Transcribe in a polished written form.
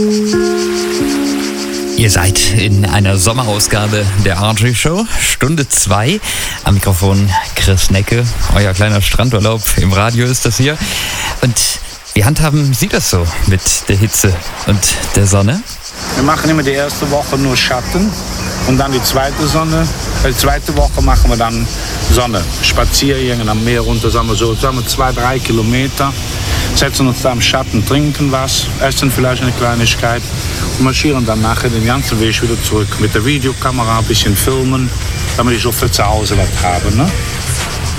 Ihr seid in einer Sommerausgabe der RJ Show, Stunde 2. Am Mikrofon Chris Necke, euer kleiner Strandurlaub im Radio ist das hier. Und wie handhaben Sie das so mit der Hitze und der Sonne? Wir machen immer die erste Woche nur Schatten und dann die zweite Woche machen wir dann Sonne. Spaziergänge am Meer runter, sagen wir 2-3 Kilometer. Setzen uns da im Schatten, trinken was, essen vielleicht eine Kleinigkeit und marschieren dann nachher den ganzen Weg wieder zurück. Mit der Videokamera ein bisschen filmen, damit ich auch für zu Hause was habe. Ne?